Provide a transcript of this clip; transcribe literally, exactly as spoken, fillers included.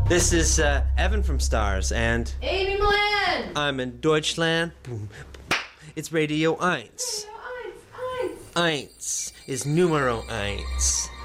This is uh, Evan from Stars, and Amy Milan. I'm in Deutschland. It's Radio Eins. Radio Eins, Eins. Eins is numero eins.